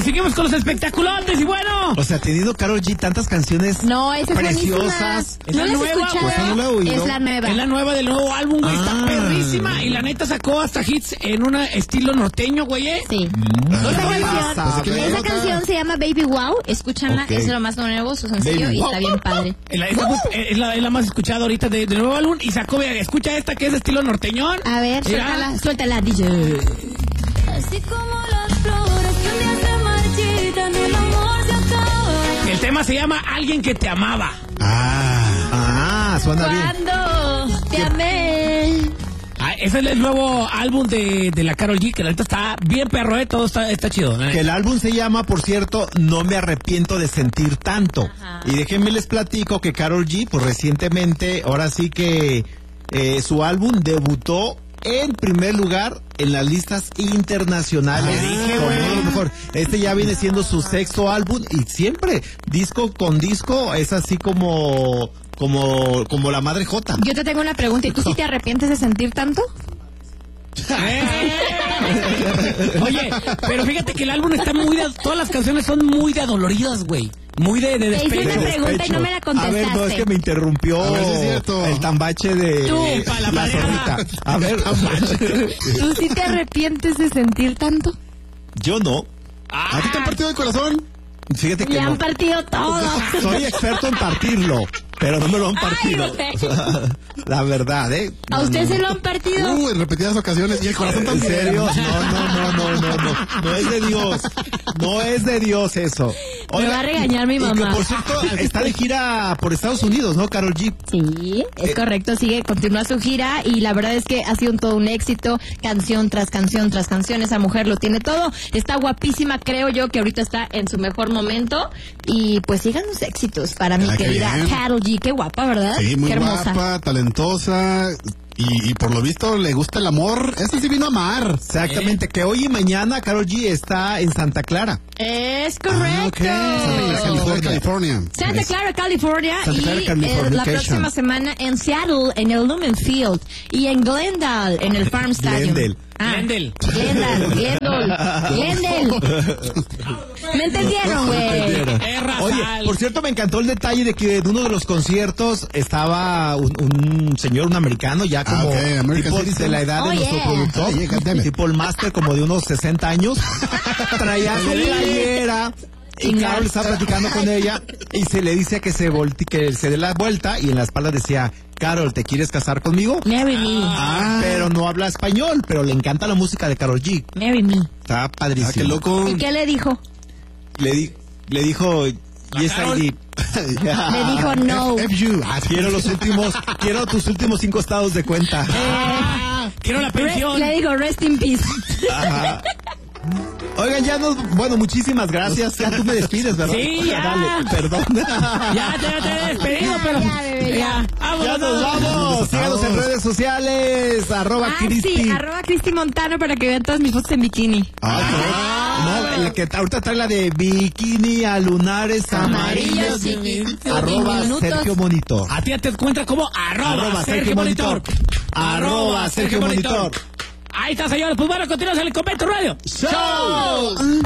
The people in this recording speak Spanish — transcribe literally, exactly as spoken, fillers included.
seguimos con los espectaculantes y bueno. O sea, ha tenido Karol G tantas canciones no, esa es preciosas. ¿No las escuchado? Pues no la he oído. Es la nueva. Es la nueva del nuevo álbum, güey. Ah. Está perrísima. Y la neta sacó hasta hits en un estilo norteño, güey. ¿eh? Sí. Mm. Esa, Ah, canción, esa esa canción se llama Baby Wow. Escúchanla, Okay. es lo más nuevo, su sencillo, Baby y Wow. está bien padre. Es la, es, la, es, la, es la más escuchada ahorita de, de nuevo álbum. Y sacó, vea, escucha esta que es de estilo norteñón. A ver, Mira. suéltala, suéltala, D J. Así como las flores que un día se marchitan, el amor se acaba. El tema se llama Alguien que te amaba. Ah, ah, suena bien. Cuando te amé. Ah, ese es el nuevo álbum de, de la Karol G, que la neta está bien perro, ¿eh? Todo está, está chido, ¿no? Que el álbum se llama, por cierto, No me arrepiento de sentir tanto. Ajá. Y déjenme les platico que Karol G, pues recientemente, ahora sí que eh, su álbum debutó en primer lugar en las listas internacionales. Ah, dije, Como güey. uno de los mejor. Este ya viene siendo su sexto álbum y siempre, disco con disco, es así como, como, como la madre Jota. Yo te tengo una pregunta, ¿y tú sí te arrepientes de sentir tanto? Oye, pero fíjate que el álbum está muy de... Todas las canciones son muy de adoloridas, güey. Muy de, de Te hice despecho. una pregunta y no me la A contestaste. ver, no, es que me interrumpió A ver si es cierto. el tambache de Tú, pa' la madera. zorrita. A ver, ¿Tú sí te arrepientes de sentir tanto? yo no. ¿A ti te han partido el corazón? Fíjate que Le no. han partido todo. Soy experto en partirlo, pero no me lo han partido. güey. La verdad, ¿eh? ¿A usted se lo han partido? Uh, en repetidas ocasiones. Y el corazón ¿En también. serio? No, no, no, no, no, no. No es de Dios. No es de Dios eso. Me va a regañar mi y que, mamá. por cierto, está de gira por Estados Unidos, ¿no, Karol G? Sí, es correcto, sigue, continúa su gira y la verdad es que ha sido un, todo un éxito, canción tras canción tras canción, esa mujer lo tiene todo, está guapísima, creo yo que ahorita está en su mejor momento y pues sigan los éxitos para mi Ah, qué querida bien. Karol G, qué guapa, ¿verdad? Sí, muy qué hermosa. guapa, talentosa. Y, y por lo visto le gusta el amor. Este sí vino a amar. Exactamente, que hoy y mañana Karol G está en Santa Clara. Es Ah, ok. correcto. Santa Clara, California. California. Santa Clara, California, Santa Clara, y eh, Californication. la próxima semana en Seattle, en el Lumen Field, y en Glendale, en el Farm Stadium. Glendale. Ah, Glendale. Glendale, Glendale, Glendale. ¿Me entendieron, güey? Es Razal. Oye, por cierto, me encantó el detalle de que en uno de los conciertos estaba un, un señor, un americano, ya como Ah, ok, American tipo Citizen. de la edad Oh, de nuestro yeah. productor, Ah, yeah, goddammit. tipo el máster como de unos sesenta años, traía su playera y Karol estaba platicando con ella y se le dice que se volte, que se dé la vuelta y en la espalda decía, Karol, ¿te quieres casar conmigo? Marry me, Ah, Pero no habla español, pero le encanta la música de Karol G. marry me. Está padrísimo. ah, qué loco. ¿Y qué le dijo? Le, di, le dijo, yes Karol. I did. Le dijo no. F you. Ah, Quiero los últimos, quiero tus últimos cinco estados de cuenta. Ah, quiero la Re- pensión. le dijo rest in peace. Ajá. Oigan, ya nos, bueno, muchísimas gracias. Ya tú me despides, ¿verdad? Sí, ya. Dale, perdón. Ya te, ya te he despedido, pero... Ya, bebé, ya. vámonos. Ya nos vamos. Síganos en redes sociales. Arroba Ah, Cristi. sí, arroba Cristi Montano para que vean todas mis fotos en bikini. Ah, no, el que ahorita trae la de bikini a lunares amarillos. Amarillos, chiquitos, Arroba diminutos. Sergio Monitor. A ti te encuentras como arroba, Arroba Sergio Sergio Monitor. Monitor. Arroba Sergio Monitor. Ahí está, señores. Pues bueno, continuamos en el Convento Radio. ¡Show!